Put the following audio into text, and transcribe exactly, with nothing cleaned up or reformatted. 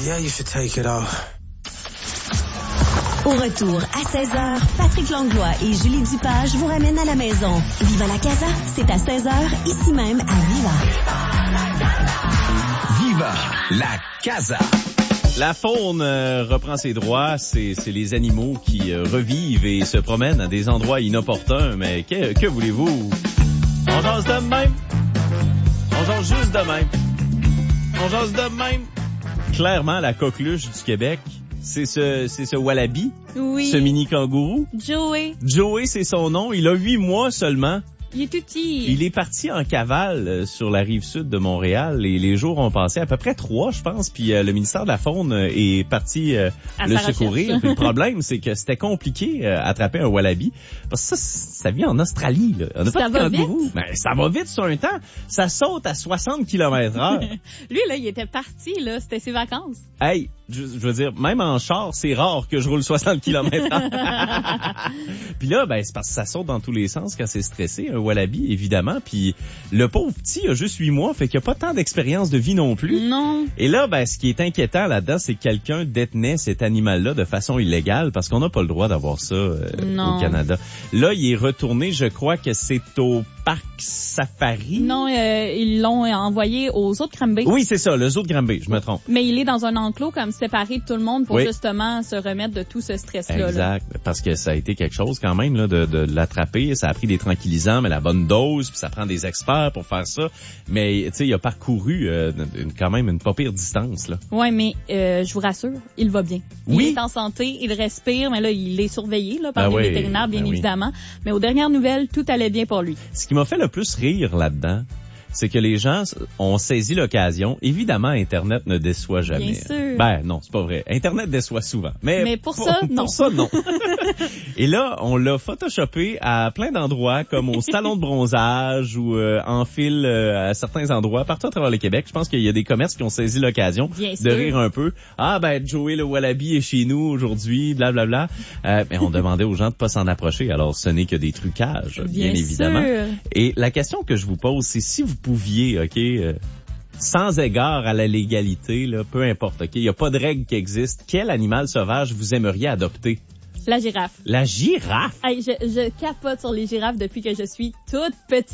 yeah, you should take it off. Au retour, à seize heures, Patrick Langlois et Julie Dupage vous ramènent à la maison. Viva la Casa, c'est à seize heures, ici même à Viva. Viva la Casa. La faune euh, reprend ses droits, c'est, c'est les animaux qui euh, revivent et se promènent à des endroits inopportuns, mais que, que voulez-vous? On jase de même. On jase juste de même. On jase de même. Clairement, la coqueluche du Québec, c'est ce, c'est ce wallaby, oui. Ce mini kangourou. Joey. Joey, c'est son nom. Il a huit mois seulement. Il est tout petit. Il est parti en cavale euh, sur la rive sud de Montréal et les jours ont passé à peu près trois, je pense, puis euh, le ministère de la Faune euh, est parti euh, le secourir. Puis le problème, c'est que c'était compliqué euh, attraper un wallaby parce que ça, ça vit en Australie. Là. On a ça pas de va kangourou. vite? Ben, ça va vite sur un temps. Ça saute à soixante kilomètres heure. Lui, là, il était parti, là. C'était ses vacances. Hey, je, je veux dire, même en char, c'est rare que je roule soixante kilomètres heure. Puis là, ben, c'est parce que ça saute dans tous les sens quand c'est stressé, un wallaby, évidemment. Puis le pauvre petit a juste huit mois, fait qu'il n'y a pas tant d'expérience de vie non plus. Non. Et là, ben, ce qui est inquiétant là-dedans, c'est que quelqu'un détenait cet animal-là de façon illégale parce qu'on n'a pas le droit d'avoir ça euh, au Canada. Là, il est retourné, je crois que c'est au parc Safari. Non, euh, ils l'ont envoyé aux autres Granby. Oui, c'est ça, le zoo de Granby, je me trompe. Mais il est dans un enclos comme séparé de tout le monde pour oui. justement se remettre de tout ce stress-là. Exact, là. Parce que ça a été quelque chose quand même là, de, de l'attraper. Ça a pris des tranquillisants, mais la bonne dose, puis ça prend des experts pour faire ça. Mais tu sais, il a parcouru euh, une, quand même une pas pire distance. Là. Ouais, mais euh, je vous rassure, il va bien. Oui. Il est en santé, il respire, mais là, il est surveillé là, par ben les oui, vétérinaires, bien ben évidemment. Oui. Mais aux dernières nouvelles, tout allait bien pour lui. Ce qui m'a fait le plus rire là-dedans, c'est que les gens ont saisi l'occasion. Évidemment, Internet ne déçoit jamais. Bien sûr. Ben non, c'est pas vrai. Internet déçoit souvent. Mais, Mais pour, pour ça, non. Pour ça, non. Et là, on l'a photoshopé à plein d'endroits, comme au salon de bronzage ou euh, en file euh, à certains endroits, partout à travers le Québec. Je pense qu'il y a des commerces qui ont saisi l'occasion Bien de sûr. rire un peu. Ah ben, Joey le Wallaby est chez nous aujourd'hui, blablabla. Euh, mais on demandait aux gens de pas s'en approcher. Alors, ce n'est que des trucages, bien, bien évidemment. Sûr. Et la question que je vous pose, c'est si vous pouviez, OK, euh, sans égard à la légalité, là, peu importe, OK, il n'y a pas de règle qui existe, quel animal sauvage vous aimeriez adopter? La girafe. La girafe? Hey, je, je capote sur les girafes depuis que je suis toute petite.